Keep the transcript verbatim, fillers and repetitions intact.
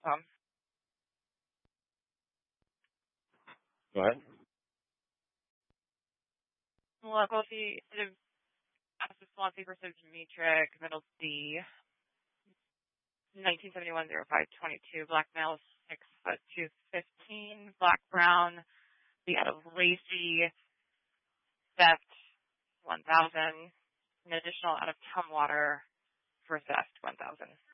Um, Go ahead. Local fee, Swansea versus Dimitric, middle D, nineteen seventy-one oh five twenty-two, black male, six foot two fifteen, black brown, the out of Lacey, theft, one thousand, an additional out of Tumwater for theft, one thousand.